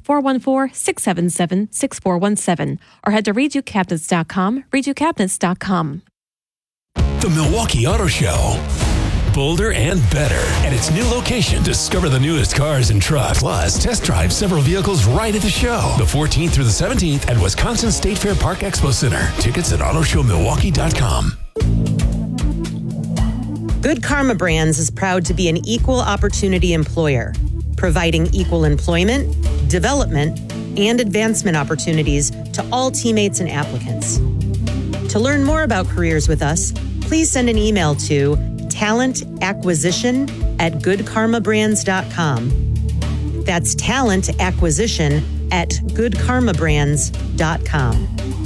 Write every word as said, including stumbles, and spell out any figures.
four one four, six seven seven, six four one seven or head to redo cabinets dot com, redo cabinets dot com. The Milwaukee Auto Show. Bolder and better. At its new location, discover the newest cars and trucks. Plus, test drive several vehicles right at the show. The fourteenth through the seventeenth at Wisconsin State Fair Park Expo Center. Tickets at auto show milwaukee dot com. Good Karma Brands is proud to be an equal opportunity employer, providing equal employment, development, and advancement opportunities to all teammates and applicants. To learn more about careers with us, please send an email to talent acquisition at good karma brands dot com. That's talent acquisition at good karma brands dot com.